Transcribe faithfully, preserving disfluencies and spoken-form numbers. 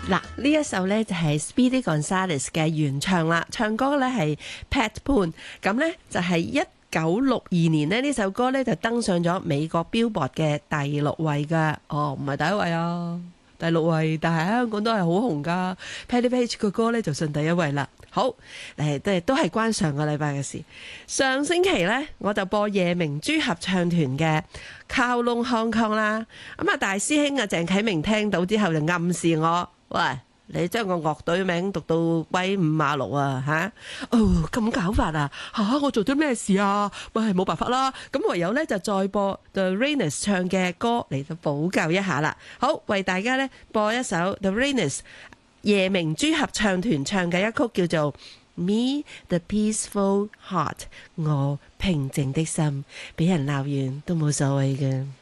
嗱，呢一首咧就係 Speedy Gonzales 嘅原唱啦，唱歌咧係 Pat Boone，咁咧就係一九六二年呢，呢首歌咧就登上咗美國 Billboard 嘅第六位噶，哦，唔係第一位啊，第六位，但係喺香港都係好紅噶。Patti Page 嘅歌咧就順第一位啦。好，誒，都都係關上個禮拜嘅事。上星期咧我就播夜明珠合唱團嘅 Kowloon Hong Kong 啦，咁啊大師兄啊鄭啟明聽到之後就暗示我，喂，你將個樂隊名讀到威五馬六啊吓？哦，咁搞法啊吓？我做咗咩事啊？喂，係冇辦法啦，咁唯有咧就再播 The Rainers 唱嘅歌嚟到補救一下啦。好，為大家咧播一首 The Rainers 夜明珠合唱團唱嘅一曲叫做 Me the Peaceful Heart， 我平靜的心，俾人鬧完都冇所謂嘅。